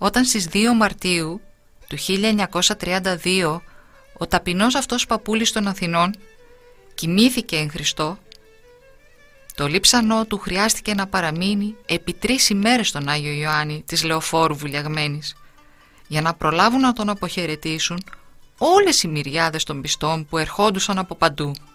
Όταν στις 2 Μαρτίου του 1932 ο ταπεινός αυτός παππούλης των Αθηνών κοιμήθηκε εν Χριστώ, το λείψανό του χρειάστηκε να παραμείνει επί 3 ημέρες στον Άγιο Ιωάννη της Λεωφόρου Βουλιαγμένης, για να προλάβουν να τον αποχαιρετήσουν όλες οι μυριάδες των πιστών που ερχόντουσαν από παντού.